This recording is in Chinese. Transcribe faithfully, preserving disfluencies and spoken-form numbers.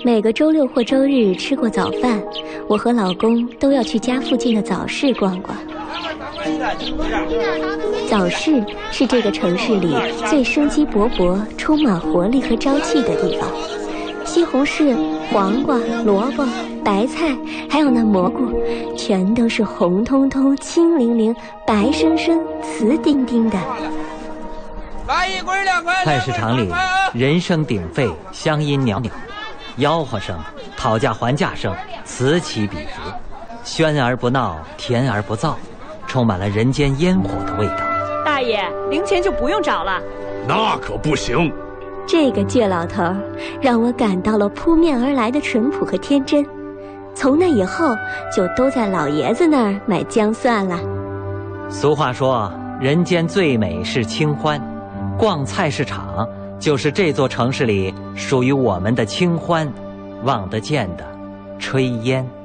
每个周六或周日吃过早饭，我和老公都要去家附近的早市逛逛。早市是这个城市里最生机勃勃、充满活力和朝气的地方。西红柿、黄瓜、萝卜、白菜，还有那蘑菇，全都是红彤彤、青灵灵、白生生、瓷丁丁的。 来一棍两块。 菜市场里人声鼎沸，乡音袅袅，吆喝声、讨价还价声此起彼伏，喧而不闹，甜而不燥，充满了人间烟火的味道。 大爷，零钱就不用找了。 那可不行。 这个倔老头让我感到了扑面而来的淳朴和天真。从那以后，就都在老爷子那儿买姜蒜了。 俗话说，人间最美是清欢，逛菜市场就是这座城市里属于我们的清欢，望得见的炊烟。